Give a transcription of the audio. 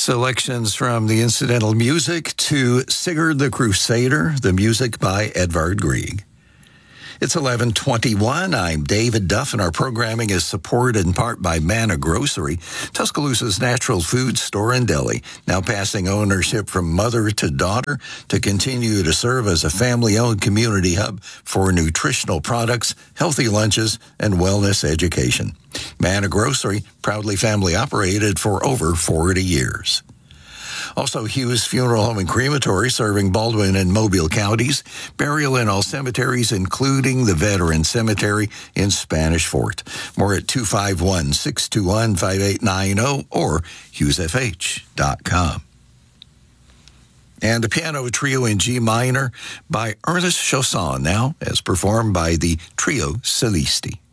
Selections from the incidental music to Sigurd the Crusader, the music by Edvard Grieg. It's 11:21. I'm David Duff, and our programming is supported in part by Manna Grocery, Tuscaloosa's natural food store and deli, now passing ownership from mother to daughter to continue to serve as a family-owned community hub for nutritional products, healthy lunches, and wellness education. Manna Grocery, proudly family-operated for over 40 years. Also, Hughes Funeral Home and Crematory, serving Baldwin and Mobile counties. Burial in all cemeteries, including the Veteran Cemetery in Spanish Fort. More at 251-621-5890 or HughesFH.com. And a piano trio in G minor by Ernest Chausson, now as performed by the Trio Celesti.